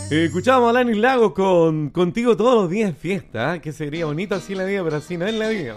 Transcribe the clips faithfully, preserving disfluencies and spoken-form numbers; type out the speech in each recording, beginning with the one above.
Eh, escuchábamos a Alanis Lagos con Contigo todos los días en fiesta, ¿eh? Que sería bonito así la vida, pero así no es la vida.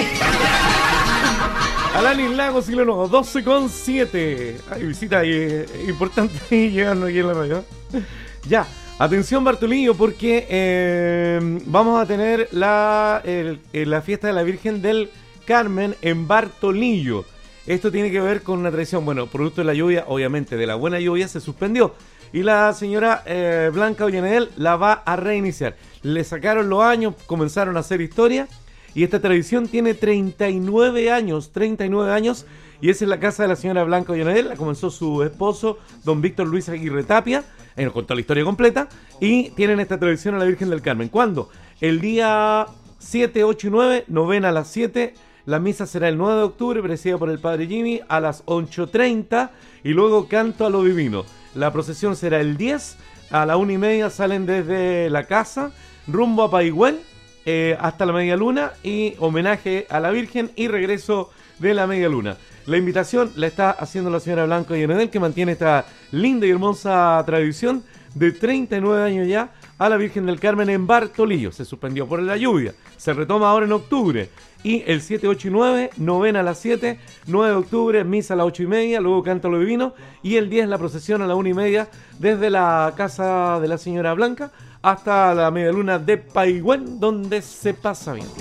Alanis Lagos y lo nuevo, doce con siete. Hay visita eh, importante ahí llegando aquí en la radio. Ya, atención Bartolillo, porque eh, vamos a tener la, el, la fiesta de la Virgen del Carmen en Bartolillo. Esto tiene que ver con una tradición, bueno, producto de la lluvia, obviamente, de la buena lluvia, se suspendió. Y la señora eh, Blanca Ollanedel la va a reiniciar. Le sacaron los años, comenzaron a hacer historia. Y esta tradición tiene treinta y nueve años, treinta y nueve años. Y es en la casa de la señora Blanca Ollanedel. La comenzó su esposo, don Víctor Luis Aguirre Tapia. Él nos contó la historia completa. Y tienen esta tradición a la Virgen del Carmen. ¿Cuándo? El día siete, ocho y nueve, novena a las siete. La misa será el nueve de octubre, presidida por el padre Jimmy, a las ocho treinta. Y luego canto a lo divino. La procesión será el diez, a la una y media salen desde la casa, rumbo a Paigüel, eh, hasta la media luna, y homenaje a la Virgen y regreso de la media luna. La invitación la está haciendo la señora Blanca Ollanedel, que mantiene esta linda y hermosa tradición de treinta y nueve años ya a la Virgen del Carmen en Bartolillo. Se suspendió por la lluvia, se retoma ahora en octubre. Y el siete, ocho y nueve, novena a las siete, nueve de octubre, misa a las ocho y media, luego canto lo divino, y el diez la procesión a la una y media, desde la casa de la señora Blanca hasta la media luna de Paigüén, donde se pasa bien.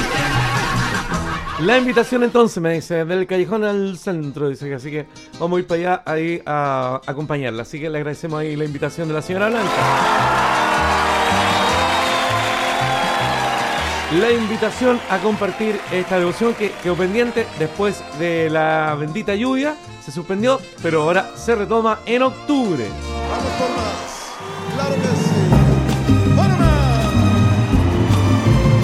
La invitación entonces, me dice, del callejón al centro, dice que así que vamos a ir para allá ahí a acompañarla. Así que le agradecemos ahí la invitación de la señora Blanca. La invitación a compartir esta devoción que quedó pendiente después de la bendita lluvia, se suspendió, pero ahora se retoma en octubre. Vamos por